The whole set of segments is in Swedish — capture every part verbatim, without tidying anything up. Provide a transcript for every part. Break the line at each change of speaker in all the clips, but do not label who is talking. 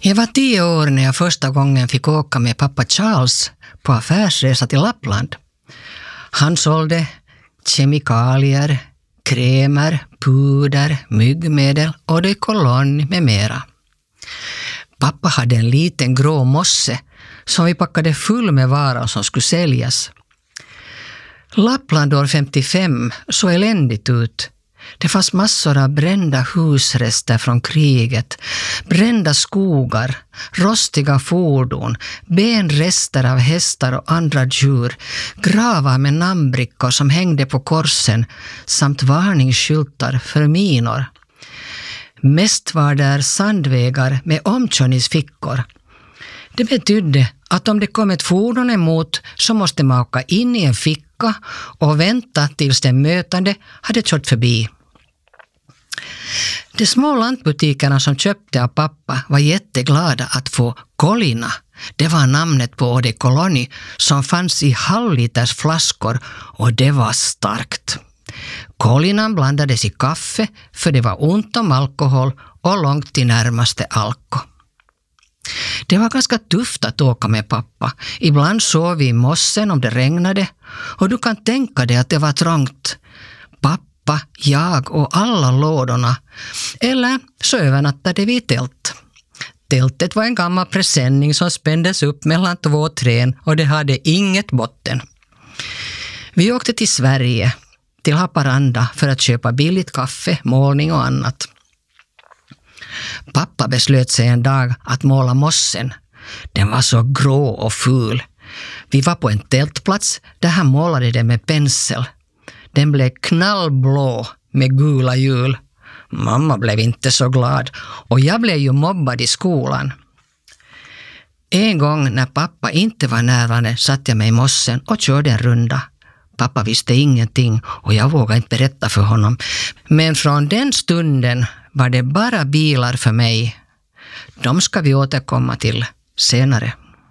Jag var tio år när jag första gången fick åka med pappa Charles på affärsresa till Lappland. Han sålde kemikalier, krämer, puder, myggmedel och de kolonn med mera. Pappa hade en liten grå mosse som vi packade full med varor som skulle säljas. Lappland år femtiofem så eländigt ut. Det fanns massor av brända husrester från kriget, brända skogar, rostiga fordon, benrester av hästar och andra djur, gravar med namnbrickor som hängde på korsen samt varningsskyltar för minor. Mest var där sandvägar med omkörningsfickor. Det betydde att om det kom ett fordon emot så måste man åka in i en ficka och vänta tills den mötande hade kört förbi. De små lantbutikerna som köpte av pappa var jätteglada att få Kolina. Det var namnet på eau de cologne som fanns i halvliters flaskor och det var starkt. Kolinan blandades i kaffe för det var ont om alkohol och långt till närmaste alko. Det var ganska tufft att åka med pappa. Ibland sov vi i mossen om det regnade och du kan tänka dig att det var trångt. Pappa, jag och alla lådorna. Eller så övernattade vi i tält. Tältet var en gammal presenning som spändes upp mellan två trän och det hade inget botten. Vi åkte till Sverige, till Haparanda för att köpa billigt kaffe, målning och annat. Pappa beslöt sig en dag att måla mossen. Den var så grå och ful. Vi var på en tältplats där han målade den med pensel. Den blev knallblå med gula hjul. Mamma blev inte så glad och jag blev ju mobbad i skolan. En gång när pappa inte var närvarande satt jag mig i mossen och körde en runda. Pappa visste ingenting och jag vågade inte berätta för honom. Men från den stunden var det bara bilar för mig. De ska vi återkomma till senare.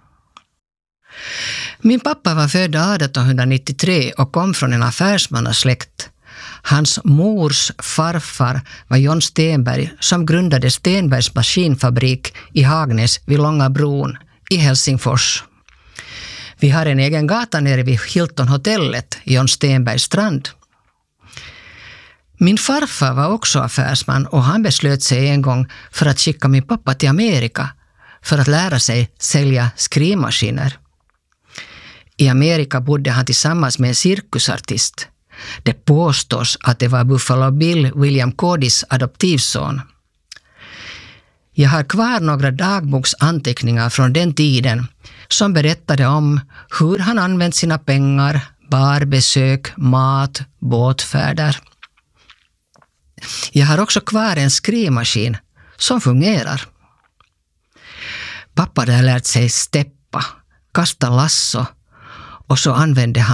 Min pappa var född arton nittiotre och kom från en affärsmannasläkt. Hans mors farfar var John Stenberg som grundade Stenbergs maskinfabrik i Hagnäs vid Långa bron i Helsingfors. Vi har en egen gata nere vid Hilton-hotellet, John Stenbergs strand. Min farfar var också affärsman och han beslöt sig en gång för att skicka min pappa till Amerika för att lära sig sälja skrivmaskiner. I Amerika bodde han tillsammans med en cirkusartist. Det påstås att det var Buffalo Bill William Cordys adoptivson. Jag har kvar några dagboksanteckningar från den tiden som berättade om hur han använt sina pengar, barbesök, mat, båtfärder. Jag har också kvar en skrivmaskin som fungerar. Pappa hade lärt sig steppa, kasta lasso och så använde han